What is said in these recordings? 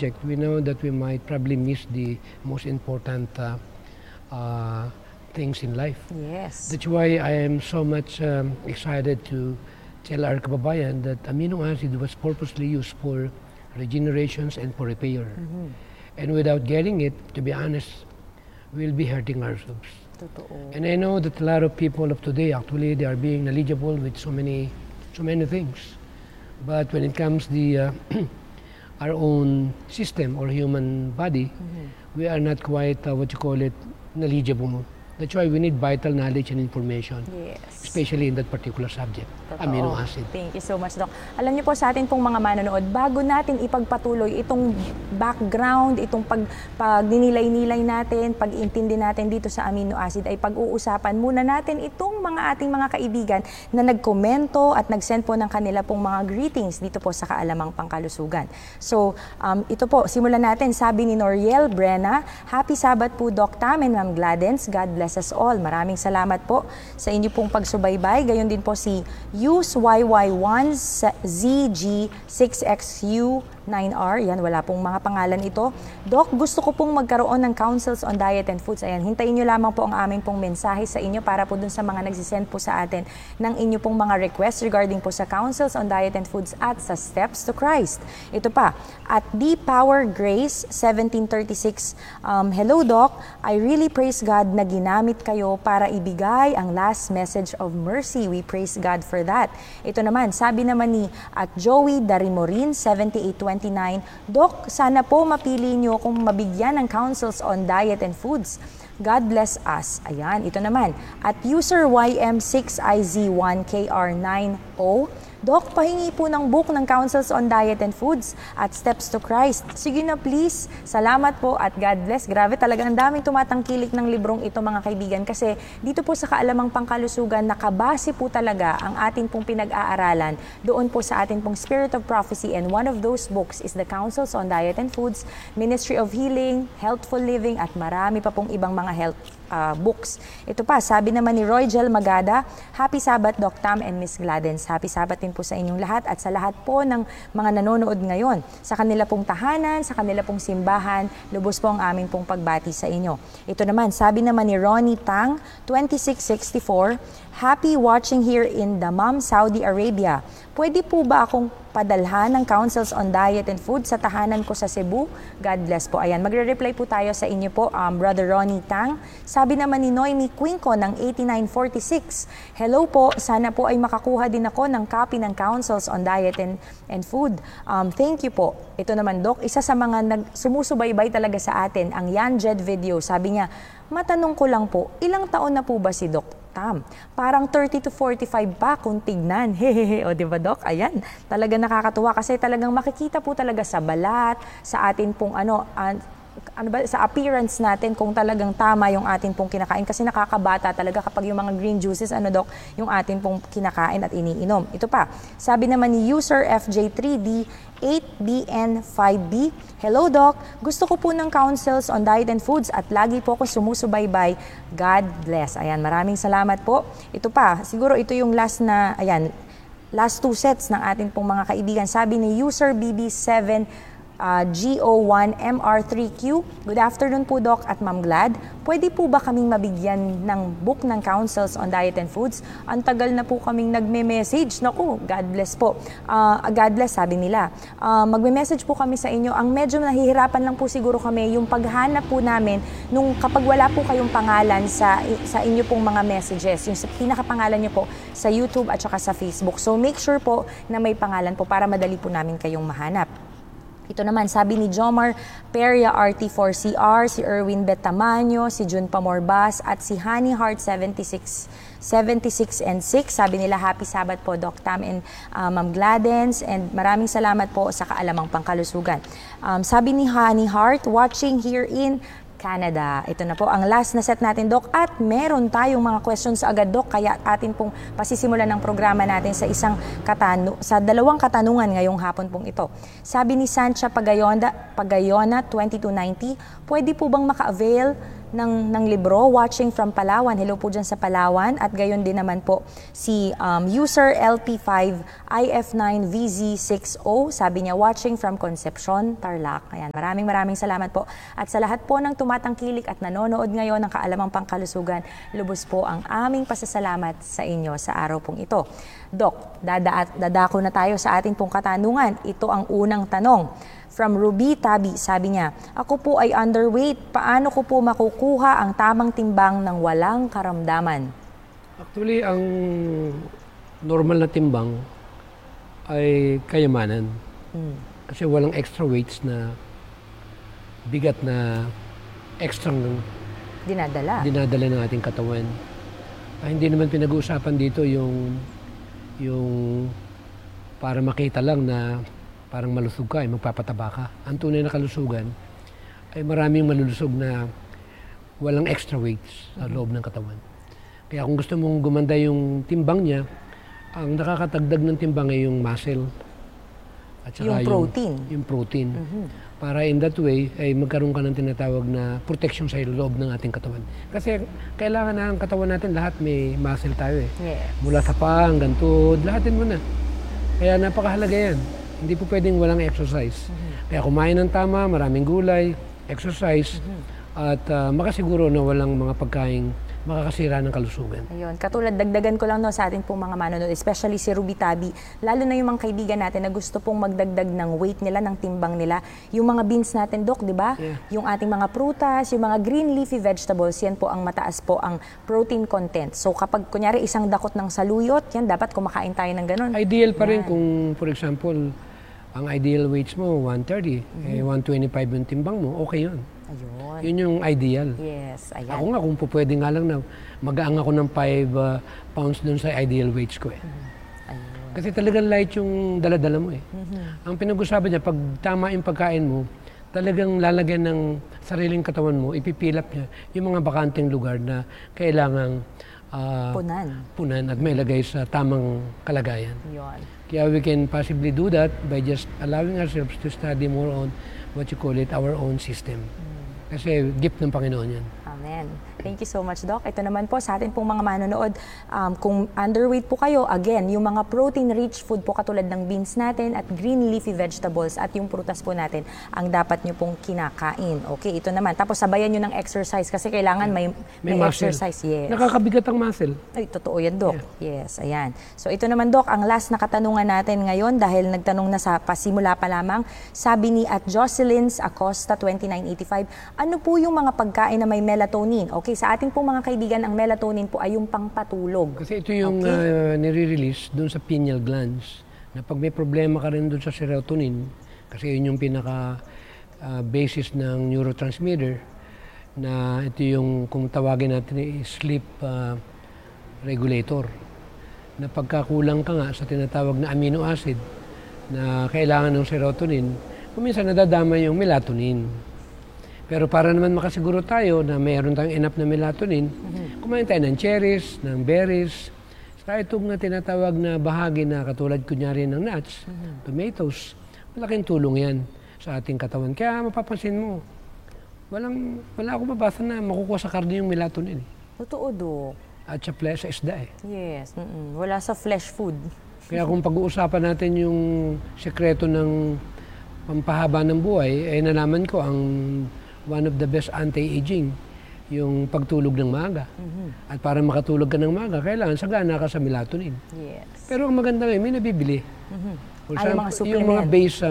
subject, we know that we might probably miss the most important things in life. Yes. That's why I am so much excited to tell our kababayan that amino acid was purposely used for regenerations and for repair. And without getting it, to be honest, we'll be hurting ourselves. Totoo. And I know that a lot of people of today, actually, they are being knowledgeable with so many things. But when it comes the our own system or human body, we are not quite, what you call it, knowledgeable. That's why we need vital knowledge and information, Yes. especially in that particular subject, amino acid. Thank you so much, Doc. Alam niyo po sa atin pong mga manonood, bago natin ipagpatuloy itong background, itong pagninilay-nilay natin, pag-intindi natin dito sa amino acid, ay pag-uusapan muna natin itong mga ating mga kaibigan na nagkomento at nag-send po ng kanila pong mga greetings dito po sa Kaalamang Pangkalusugan. So, ito po, simulan natin. Sabi ni Noriel Brena, Happy Sabbath po, Doc Tam and Ma'am Gladens. God bless us all. Maraming salamat po sa inyo pong pagsubaybay. Gayon din po si USYY1ZG6XU9R. Yan, wala pong mga pangalan ito. Doc, gusto ko pong magkaroon ng counsels on diet and foods. Ayan, hintayin nyo lamang po ang aming pong mensahe sa inyo para po dun sa mga nagsisend po sa atin ng inyo pong mga requests regarding po sa counsels on diet and foods at sa Steps to Christ. Ito pa, at D Power Grace 1736. Hello Doc, I really praise God na ginamit kayo para ibigay ang last message of mercy. We praise God for that. Ito naman, sabi naman ni at Joey Darimorin 7829, Doc, sana po mapili nyo kung mabigyan ng counsels on diet and foods. God bless us. Ayan, ito naman. At user YM6IZ1KR90, Doc, pahingi po ng book ng Counsels on Diet and Foods at Steps to Christ. Sige na please. Salamat po at God bless. Grabe talaga, ang daming tumatangkilik ng librong ito mga kaibigan kasi dito po sa Kaalamang Pangkalusugan nakabase po talaga ang atin pong pinag-aaralan doon po sa atin pong Spirit of Prophecy, and one of those books is the Counsels on Diet and Foods, Ministry of Healing, Healthful Living at marami pa pong ibang mga health books. Ito pa, sabi naman ni Roy Gel Magada, Happy Sabbath Doc Tam and Miss Gladens. Happy Sabbath din po sa inyong lahat at sa lahat po ng mga nanonood ngayon. Sa kanila pong tahanan, sa kanila pong simbahan, lubos po ang aming pong pagbati sa inyo. Ito naman, sabi naman ni Ronnie Tang, 2664, Happy watching here in Dammam, Saudi Arabia. Pwede po ba akong padalhan ng counsels on diet and food sa tahanan ko sa Cebu? God bless po. Ayan, magre-reply po tayo sa inyo po, Brother Ronnie Tang. Sabi naman ni Noemi Quinco ng 8946, Hello po, sana po ay makakuha din ako ng copy ng counsels on diet and food. Thank you po. Ito naman, Doc, isa sa mga sumusubaybay talaga sa atin, ang Yan Jed video. Sabi niya, matanong ko lang po, ilang taon na po ba si Doc Tam? Parang 30 to 45 pa kung tignan. Hehehe. O diba Doc? Ayan. Talaga nakakatuwa kasi talagang makikita po talaga sa balat, sa atin pong sa appearance natin kung talagang tama yung atin pong kinakain kasi nakakabata talaga kapag yung mga green juices, Doc, yung atin pong kinakain at iniinom. Ito pa, sabi naman ni user FJ3D 8BN5B, Hello Doc, gusto ko po ng counsels on diet and foods at lagi po ako sumusubaybay. God bless. Ayan, maraming salamat po. Ito pa, siguro ito yung last two sets ng atin pong mga kaibigan. Sabi ni user BB7 GO1MR3Q, Good afternoon po Doc at Ma'am Glad. Pwede po ba kaming mabigyan ng book ng counsels on diet and foods? Ang tagal na po kaming nagme-message. Naku, God bless po. God bless, sabi nila. Magme-message po kami sa inyo. Ang medyo nahihirapan lang po siguro kami yung paghanap po namin nung kapag wala po kayong pangalan sa inyo pong mga messages, yung pinakapangalan nyo po sa YouTube at saka sa Facebook. So make sure po na may pangalan po para madali po namin kayong mahanap. Ito naman, sabi ni Jomar Peria RT4CR, si Erwin Betamanyo, si Jun Pamorbas, at si Honey Heart 76 and 6. Sabi nila, Happy Sabbath po, Doc Tam and Ma'am Gladens. And maraming salamat po sa Kaalamang Pangkalusugan. Sabi ni Honey Heart, watching here in Canada. Ito na po ang last na set natin, Doc. At meron tayong mga questions agad, Doc. Kaya atin pong pasisimulan ng programa natin sa dalawang katanungan ngayong hapon pong ito. Sabi ni Sancha Pagayona 2290, pwede po bang maka-avail ng libro, watching from Palawan. Hello po dyan sa Palawan. At gayon din naman po si user LP5IF9VZ60. Sabi niya, watching from Concepcion, Tarlac. Ayan, maraming salamat po. At sa lahat po ng tumatangkilik at nanonood ngayon ng Kaalamang Pangkalusugan, lubos po ang aming pasasalamat sa inyo sa araw pong ito. Doc, dadako na tayo sa ating pong katanungan. Ito ang unang tanong. From Ruby Tabi, sabi niya, ako po ay underweight. Paano ko po makukuha ang tamang timbang ng walang karamdaman? Actually, ang normal na timbang ay kayamanan. Kasi walang extra weights na bigat na extra Dinadala ng ating katawan. Hindi naman pinag-uusapan dito yung para makita lang na parang malusog ka, ay magpapataba ka. Ang tunay na kalusugan ay maraming malulusog na walang extra weights sa loob ng katawan. Kaya kung gusto mong gumanda yung timbang niya, ang nakakatagdag ng timbang ay yung muscle. At saka yung protein. Yung protein. Para in that way, ay magkaroon ka ng tinatawag na protection sa loob ng ating katawan. Kasi kailangan na ang katawan natin, lahat may muscle tayo eh. Yes. Mula sa paa hanggang tuhod, lahatin mo na. Kaya napakahalaga yan. Hindi po pwedeng walang exercise. Kaya kumain ng tama, maraming gulay, exercise, at makasiguro na walang mga pagkaing makakasira ng kalusugan. Ayun. Katulad, dagdagan ko lang no, sa ating pong mga manonood, especially si Ruby Tabi, lalo na yung mga kaibigan natin na gusto pong magdagdag ng weight nila, ng timbang nila. Yung mga beans natin, Doc, di ba? Yeah. Yung ating mga prutas, yung mga green leafy vegetables, yan po ang mataas po ang protein content. So kapag kunyari isang dakot ng saluyot, yan dapat kumakain tayo ng ganun. Ideal pa rin kung, for example, ang ideal weights mo, 130, 125 yung timbang mo, okay yun. Ayun. Yun yung ideal. Yes, ayan. Ako nga, kung pwede nga lang na mag-aang ako ng 5 pounds dun sa ideal weights ko eh. Ayun. Kasi talagang light yung daladala mo eh. Ang pinag-usapan niya, pag tama yung pagkain mo, talagang lalagyan ng sariling katawan mo, ipipilap niya yung mga bakanteng lugar na kailangang punan at may lagay sa tamang kalagayan. Yun. Kaya we can possibly do that by just allowing ourselves to study more on what you call it, our own system. Kasi gift ng Panginoon yan. Amen. Thank you so much, Doc. Ito naman po sa atin pong mga manonood, kung underweight po kayo, again, yung mga protein-rich food po katulad ng beans natin at green leafy vegetables at yung prutas po natin ang dapat nyo pong kinakain. Okay, ito naman. Tapos sabayan nyo ng exercise kasi kailangan may exercise. Yes. Nakakabigat ang muscle. Ay, totoo yan, Doc. Yeah. Yes, ayan. So ito naman, Doc, ang last na katanungan natin ngayon dahil nagtanong na sa pasimula pa lamang, sabi ni at Jocelyn Acosta 2985, ano po yung mga pagkain na may melatonin? Okay, sa ating pong mga kaibigan, ang melatonin po ay yung pangpatulog. Kasi ito yung nire-release doon sa pineal glands na pag may problema ka rin doon sa serotonin, kasi yun yung pinaka basis ng neurotransmitter, na ito yung kung tawagin natin sleep regulator. Na pagkakulang ka nga sa tinatawag na amino acid na kailangan ng serotonin, kuminsan nadadama yung melatonin. Pero para naman makasiguro tayo na mayroon tayong enough na melatonin, kumain tayo ng cherries, ng berries, saka itong na tinatawag na bahagi na katulad kunyari ng nuts, tomatoes, malaking tulong yan sa ating katawan. Kaya mapapansin mo, wala akong mabasa na makukuha sa karne yung melatonin. Totoo, Doc. At sa isda eh. Yes, wala sa flesh food. Kaya kung pag-uusapan natin yung sekreto ng pampahaba ng buhay, eh nalaman ko ang one of the best anti-aging, yung pagtulog ng maaga. At para makatulog ka ng maaga, kailangan sagana ka sa melatonin. Yes. Pero ang maganda ngayon, may nabibili. For example, mga supplement. yung mga based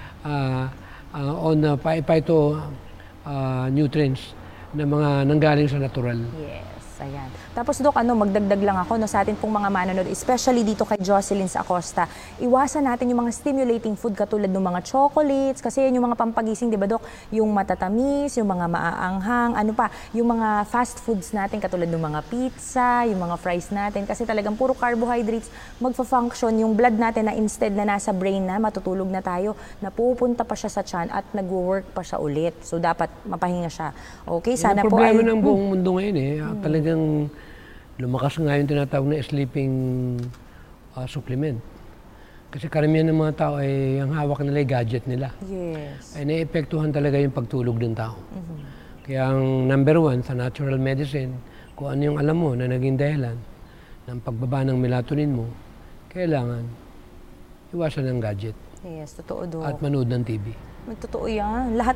on phyto nutrients na mga nanggaling sa natural. Yes, ayan. Tapos, Doc, magdagdag lang ako sa atin pong mga manonood, especially dito kay Jocelyn Acosta. Iwasan natin yung mga stimulating food katulad ng mga chocolates, kasi yan yung mga pampagising, di ba, Doc? Yung matatamis, yung mga maaanghang, yung mga fast foods natin katulad ng mga pizza, yung mga fries natin, kasi talagang puro carbohydrates, magfa-function yung blood natin na instead na nasa brain na, matutulog na tayo, napupunta pa siya sa tiyan at nag-work pa siya ulit. So, dapat mapahinga siya. Okay, sana po ay... Yung problema ng buong mundo ngayon talagang lumakas nga yung tinatawag na sleeping supplement. Kasi karamihan ng mga tao ay ang hawak nila ay gadget nila. Yes. Ay naepektuhan talaga yung pagtulog ng tao. Kaya ang number one sa natural medicine, kung ano yung alam mo na naging dahilan ng pagbaba ng melatonin mo, kailangan iwasan ng gadget Yes, totoo, Dok. at manood ng TV. Totoo yan. Lahat